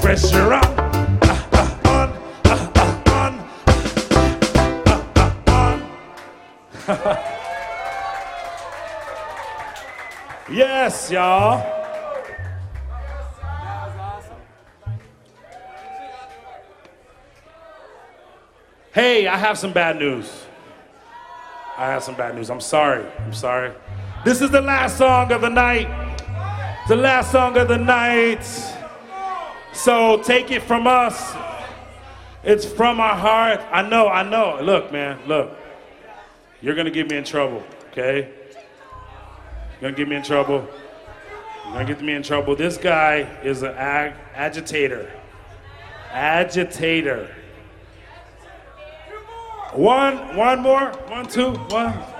Pressure on. Yes, y'all. Hey, I have some bad news. I'm sorry. This is the last song of the night. The last song of the night. So take it from us. It's from our heart. I know. Look, man, look. You're gonna get me in trouble, okay? You're gonna get me in trouble. This guy is an agitator. One more. 1, 2, 1.